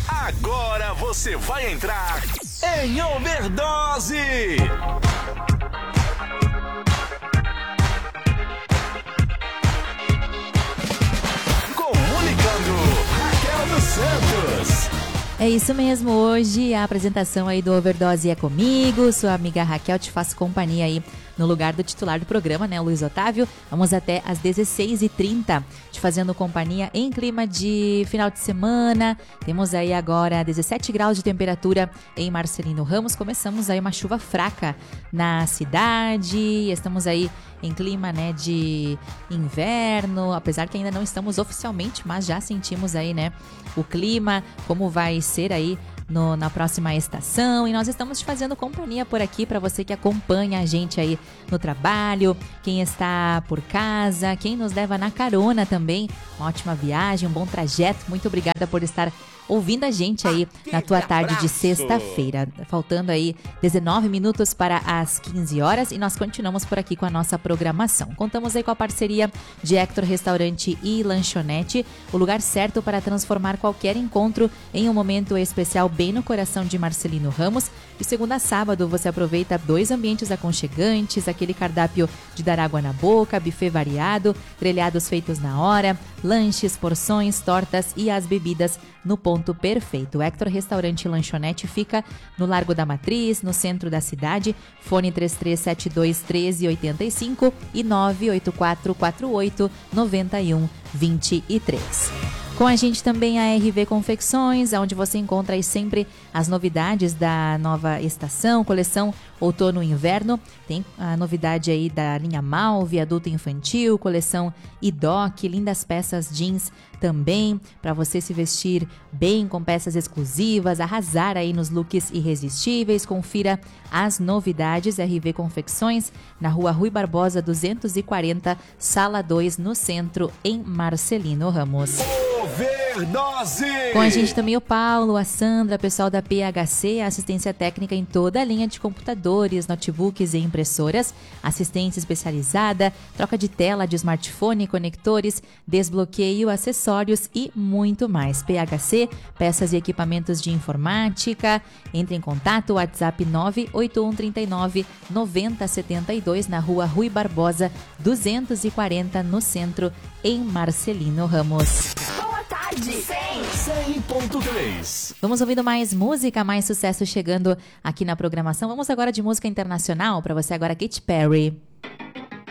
Agora você vai entrar em overdose. Comunicando, Raquel dos Santos. É isso mesmo, hoje a apresentação aí do Overdose é comigo, sua amiga Raquel, te faço companhia aí no lugar do titular do programa, né, o Luiz Otávio. Vamos até às 16h30, te fazendo companhia em clima de final de semana. Temos aí agora 17 graus de temperatura em Marcelino Ramos. Começamos aí uma chuva fraca na cidade, estamos aí em clima, né, de inverno, apesar que ainda não estamos oficialmente, mas já sentimos aí, né, o clima, como vai ser aí na próxima estação, e nós estamos te fazendo companhia por aqui para você que acompanha a gente aí no trabalho, quem está por casa, quem nos leva na carona também. Uma ótima viagem, um bom trajeto. Muito obrigada por estar ouvindo a gente aí na tua tarde de sexta-feira. Faltando aí 19 minutos para as 15 horas e nós continuamos por aqui com a nossa programação. Contamos aí com a parceria de Hector Restaurante e Lanchonete, o lugar certo para transformar qualquer encontro em um momento especial bem no coração de Marcelino Ramos. De segunda a sábado você aproveita 2 ambientes aconchegantes, aquele cardápio de dar água na boca, buffet variado, grelhados feitos na hora, lanches, porções, tortas e as bebidas no ponto perfeito. O Hector Restaurante e Lanchonete fica no Largo da Matriz, no centro da cidade. Fone 3372-1385 e 98448-9123. Com a gente também a RV Confecções, onde você encontra aí sempre as novidades da nova estação, coleção outono e inverno. Tem a novidade aí da linha Malve, adulto e infantil, coleção IDOC, lindas peças jeans também, para você se vestir bem com peças exclusivas, arrasar aí nos looks irresistíveis. Confira as novidades. RV Confecções, na Rua Rui Barbosa 240, Sala 2, no centro, em Marcelino Ramos. Overdose! Com a gente também o Paulo, a Sandra, pessoal da PHC, assistência técnica em toda a linha de computadores, notebooks e impressoras, assistência especializada, troca de tela de smartphone, conectores, desbloqueio, acessórios e muito mais. PHC, peças e equipamentos de informática. Entre em contato, WhatsApp 98139-9072, na Rua Rui Barbosa 240, no centro, em Marcelino Ramos. 100.3. Vamos ouvindo mais música, mais sucesso chegando aqui na programação. Vamos agora de música internacional. Para você agora, Katy Perry.